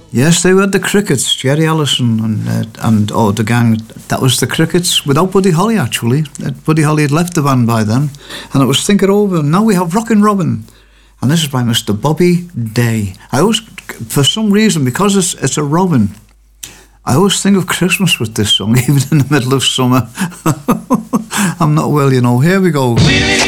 Yes, they were the Crickets, Jerry Allison and the gang. That was the Crickets without Buddy Holly, actually. Buddy Holly had left the band by then, and it was Think It Over. Now we have Rockin' Robin, and this is by Mr. Bobby Day. I always, for some reason, because it's a robin, I always think of Christmas with this song, even in the middle of summer. I'm not well, you know. Here we go.